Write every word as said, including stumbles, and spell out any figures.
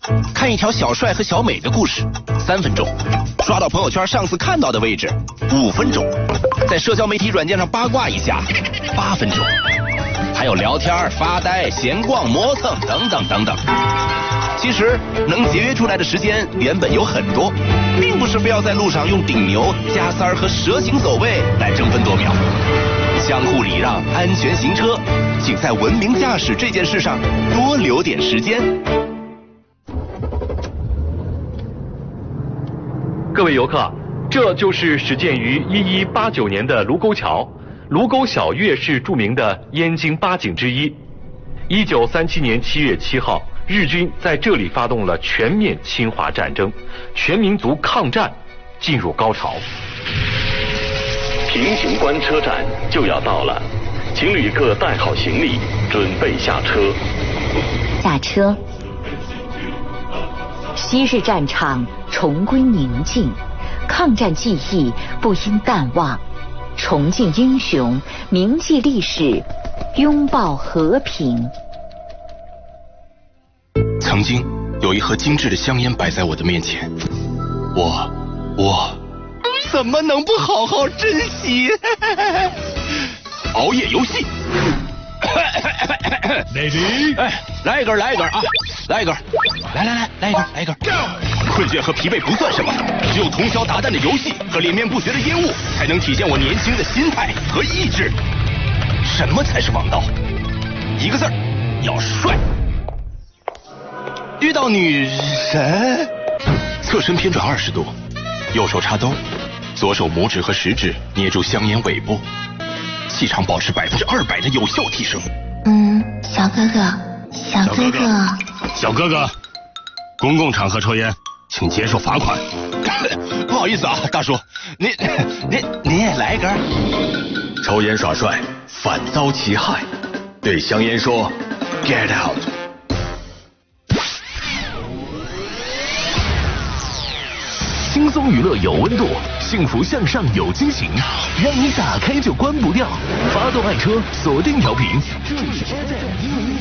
看一条小帅和小美的故事，三分钟；刷到朋友圈上次看到的位置，五分钟；在社交媒体软件上八卦一下，八分钟；还有聊天、发呆、闲逛、磨蹭等等等等。其实能节约出来的时间原本有很多，并不是非要在路上用顶牛、加塞儿和蛇形走位来争分夺秒。相互礼让，安全行车，请在文明驾驶这件事上多留点时间。 各位游客，这就是始建于一一八九年的卢沟桥。卢沟晓月是著名的燕京八景之一。一九三七年七月七号，日军在这里发动了全面侵华战争，全民族抗战进入高潮。平型关车站就要到了，请旅客带好行李，准备下车。 下车。昔日战场重归宁静，抗战记忆不应淡忘，重建英雄，铭记历史，拥抱和平。 曾经有一盒精致的香烟摆在我的面前，我我怎么能不好好珍惜？熬夜游戏 ，Lady， 哎，来一根，来一根啊，来一根，来来来，来一根，来一根。困倦和疲惫不算什么，只有通宵达旦的游戏和连绵不绝的烟雾，才能体现我年轻的心态和意志。什么才是王道？一个字儿，要帅。遇到女神，侧身偏转二十度，右手插兜，左手拇指和食指捏住香烟尾部，气场保持百分之二百的有效提升。 嗯，小哥哥，小哥哥， 小哥哥，公共场合抽烟，请接受罚款。 不好意思啊，大叔，您您您也来一根。 抽烟耍帅，反遭其害。对香烟说 ，Get out。 轻松娱乐有温度，幸福向上有惊喜，让你打开就关不掉。发动爱车，锁定调频，这里是 F M 一零一。